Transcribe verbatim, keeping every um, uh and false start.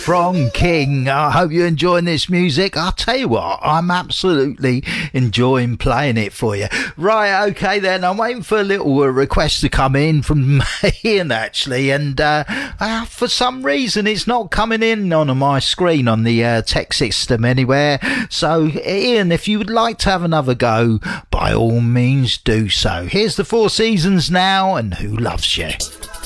from King. I hope you're enjoying this music. I'll tell you what, I'm absolutely enjoying playing it for you. Right, okay then, I'm waiting for a little uh, request to come in from Ian actually, and uh, uh, for some reason it's not coming in on my screen on the uh, text system anywhere. So Ian, if you would like to have another go, by all means do so. Here's the Four Seasons now, and Who Loves You?